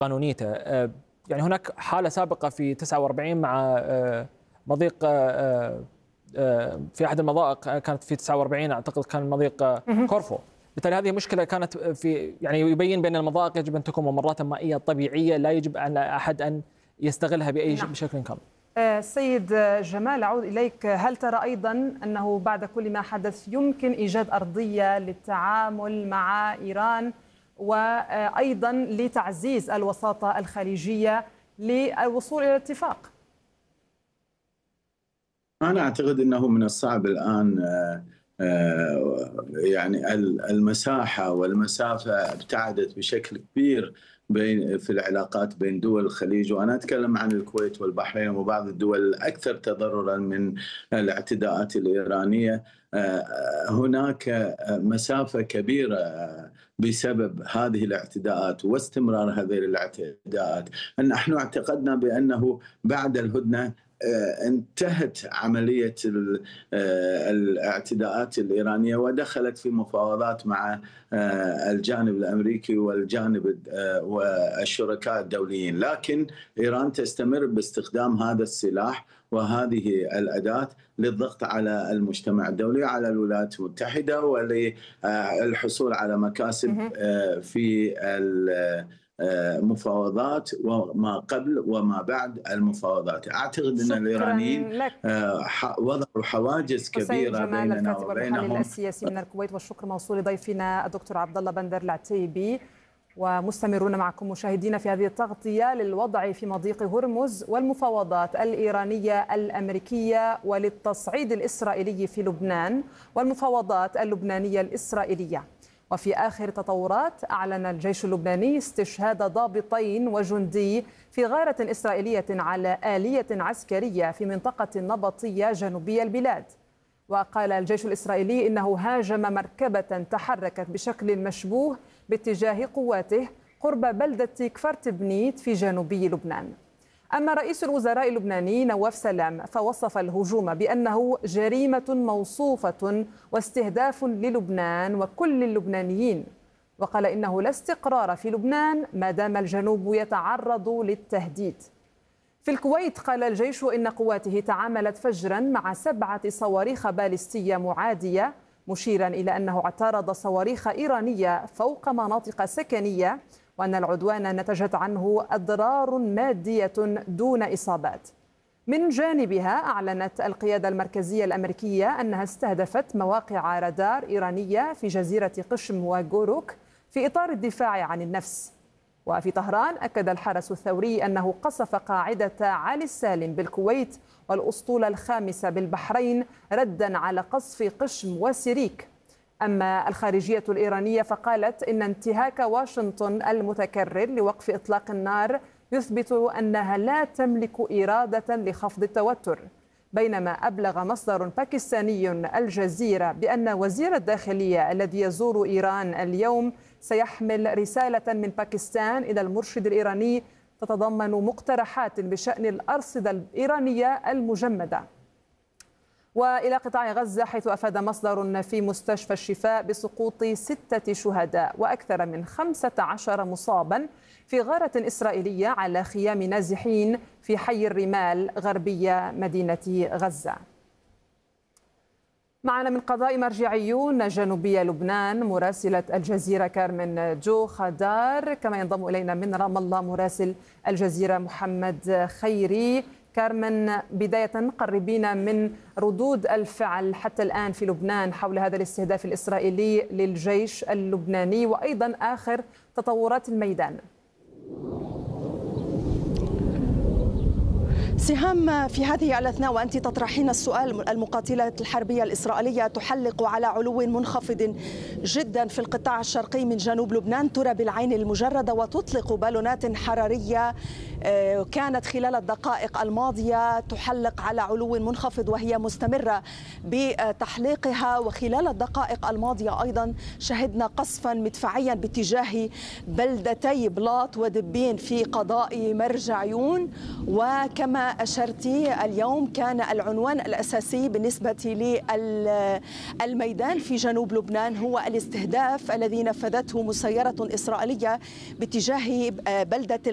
قانونيته. يعني هناك حالة سابقة في 49 مع مضيق في أحد المضائق كانت في 49 أعتقد كان مضيق كورفو. بالتالي هذه مشكلة كانت في يعني يبين بأن المضائق يجب أن تكون ممرات مائية طبيعية لا يجب أن أحد أن يستغلها بأي بشكل كان. سيد جمال، أعود إليك. هل ترى أيضا أنه بعد كل ما حدث يمكن إيجاد أرضية للتعامل مع إيران وأيضا لتعزيز الوساطة الخليجية للوصول إلى اتفاق؟ أنا أعتقد أنه من الصعب الآن يعني المساحة والمسافة ابتعدت بشكل كبير في العلاقات بين دول الخليج، وأنا أتكلم عن الكويت والبحرين وبعض الدول الأكثر تضررا من الاعتداءات الإيرانية. هناك مسافة كبيرة بسبب هذه الاعتداءات واستمرار هذه الاعتداءات. نحن اعتقدنا بأنه بعد الهدنة انتهت عملية الاعتداءات الإيرانية ودخلت في مفاوضات مع الجانب الأمريكي والجانب والشركاء الدوليين، لكن إيران تستمر باستخدام هذا السلاح وهذه الأداة للضغط على المجتمع الدولي، على الولايات المتحدة، وللحصول على مكاسب في مفاوضات وما قبل وما بعد المفاوضات. أعتقد أن الإيرانيين وضعوا حواجز كبيرة بيننا وبينهم. السياسي من الكويت، والشكر موصول لضيفنا الدكتور عبد الله بندر العتيبي. ومستمرون معكم مشاهدينا في هذه التغطية للوضع في مضيق هرمز والمفاوضات الإيرانية الأمريكية وللتصعيد الإسرائيلي في لبنان والمفاوضات اللبنانية الإسرائيلية. وفي آخر تطورات، أعلن الجيش اللبناني استشهاد ضابطين وجندي في غارة إسرائيلية على آلية عسكرية في منطقة النبطية جنوبي البلاد. وقال الجيش الإسرائيلي إنه هاجم مركبة تحركت بشكل مشبوه باتجاه قواته قرب بلدة كفر تبنيت في جنوبي لبنان. أما رئيس الوزراء اللبناني نواف سلام فوصف الهجوم بأنه جريمة موصوفة واستهداف للبنان وكل اللبنانيين، وقال إنه لا استقرار في لبنان ما دام الجنوب يتعرض للتهديد. في الكويت قال الجيش إن قواته تعاملت فجرا مع 7 صواريخ باليستية معادية، مشيرا إلى أنه اعترض صواريخ إيرانية فوق مناطق سكنية، وأن العدوان نتجت عنه أضرار مادية دون إصابات. من جانبها أعلنت القيادة المركزية الأمريكية أنها استهدفت مواقع رادار إيرانية في جزيرة قشم وغوروك في إطار الدفاع عن النفس. وفي طهران أكد الحرس الثوري أنه قصف قاعدة علي السالم بالكويت والأسطول الخامسة بالبحرين ردا على قصف قشم وسيريك. أما الخارجية الإيرانية فقالت إن انتهاك واشنطن المتكرر لوقف إطلاق النار يثبت أنها لا تملك إرادة لخفض التوتر، بينما أبلغ مصدر باكستاني الجزيرة بأن وزير الداخلية الذي يزور إيران اليوم سيحمل رسالة من باكستان إلى المرشد الإيراني تتضمن مقترحات بشأن الأرصدة الإيرانية المجمدة. وإلى قطاع غزة، حيث أفاد مصدر في مستشفى الشفاء بسقوط 6 شهداء وأكثر من 15 مصابا في غارة إسرائيلية على خيام نازحين في حي الرمال غربية مدينة غزة. معنا من قضاء مرجعيون جنوبي لبنان مراسلة الجزيرة كارمن جو خدار، كما ينضم إلينا من رام الله مراسل الجزيرة محمد خيري. كارمن، بداية قربينا من ردود الفعل حتى الآن في لبنان حول هذا الاستهداف الإسرائيلي للجيش اللبناني، وأيضا آخر تطورات الميدان. سهام، في هذه الأثناء وأنت تطرحين السؤال، المقاتلات الحربية الإسرائيلية تحلق على علو منخفض جدا في القطاع الشرقي من جنوب لبنان ترى بالعين المجردة، وتطلق بالونات حرارية كانت خلال الدقائق الماضية تحلق على علو منخفض وهي مستمرة بتحليقها. وخلال الدقائق الماضية أيضا شهدنا قصفا مدفعيا باتجاه بلدتي بلاط ودبين في قضاء مرجعيون. وكما أشرتي، اليوم كان العنوان الأساسي بالنسبة للميدان في جنوب لبنان هو الاستهداف الذي نفذته مسيرة إسرائيلية باتجاه بلدة